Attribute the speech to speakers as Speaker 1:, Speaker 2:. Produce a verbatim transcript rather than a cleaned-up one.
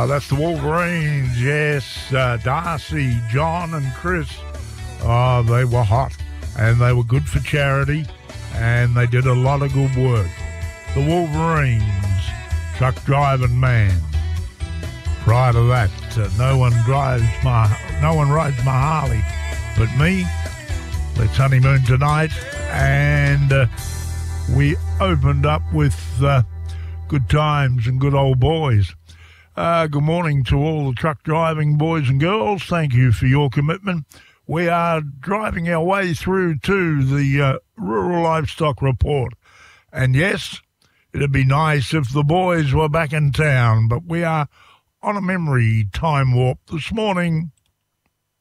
Speaker 1: Uh, that's the Wolverines, yes. Uh, Darcy, John, and Chris. Uh, they were hot, and they were good for charity, and they did a lot of good work. The Wolverines, truck driving man. Prior to that, uh, no one drives my, no one rides my Harley but me. Let's honeymoon tonight, and uh, we opened up with uh, good times and good old boys. Uh, good morning to all the truck driving boys and girls. Thank you for your commitment. We are driving our way through to the uh, Rural Livestock Report. And yes, it'd be nice if the boys were back in town, but we are on a memory time warp this morning.